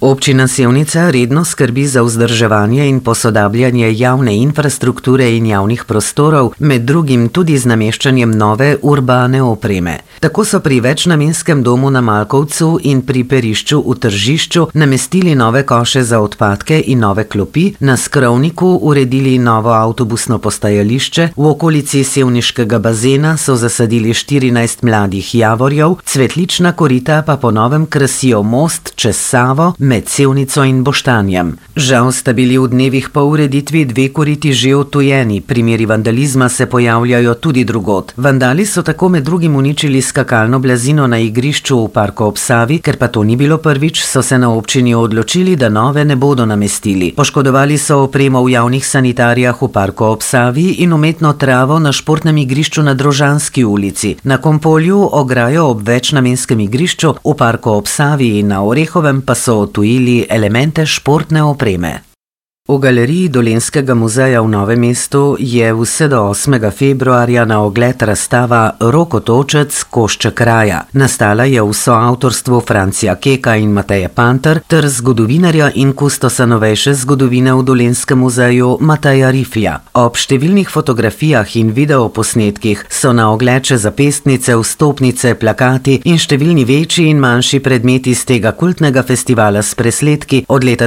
Občina Sevnica redno skrbi za vzdrževanje in posodabljanje javne infrastrukture in javnih prostorov, med drugim tudi z nameščanjem nove urbane opreme. Tako so pri večnamenskem domu na Malkovcu in pri Perišču v Tržišču namestili nove koše za odpadke in nove klopi, na Skrovniku uredili novo avtobusno postajališče, v okolici sevniškega bazena so zasadili 14 mladih javorjev, cvetlična korita pa po novem krasijo most čez Savo med Sevnico in Boštanjem. Žal sta bili v dnevih po ureditvi 2 koriti že odtujeni, primeri vandalizma se pojavljajo tudi drugod. Vandali so tako med drugim uničili skakalno blazino na igrišču v parku ob Savi, ker pa to ni bilo prvič, so se na občini odločili, da nove ne bodo namestili. Poškodovali so opremo v javnih sanitarijah v parku ob Savi in umetno travo na športnem igrišču na Drožanski ulici. Na Kompolju ograjo ob večnamenskem igrišču, v parku ob Savi in na Orehovem pa so odtujili elemente športne opreme. V galeriji Dolenjskega muzeja v Novem mestu je vse do 8. februarja na ogled razstava Rokotočec košček raja. Nastala je v soavtorstvu Francija Keka in Mateje Panter ter zgodovinarja in kustosa novejše zgodovine v Dolenjskem muzeju Mateja Riflja. Ob številnih fotografijah in videoposnetkih so na ogled še zapestnice, vstopnice, plakati in številni večji in manjši predmeti z tega kultnega festivala s presledki od leta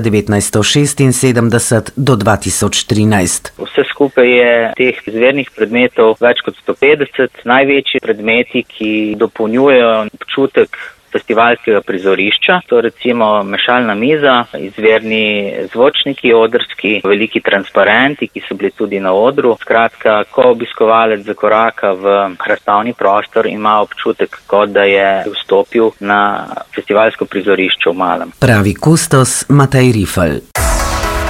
1976 do 2013. Vse skupaj je teh izvirnih predmetov več kot 150. Največji predmeti, ki dopolnjujejo občutek festivalskega prizorišča, to recimo mešalna miza, izvirni zvočniki odrski, veliki transparenti, ki so bili tudi na odru. Skratka, ko obiskovalec zakoraka v razstavni prostor, ima občutek, kot da je vstopil na festivalsko prizorišče v malem. Pravi kustos Matej Rifl.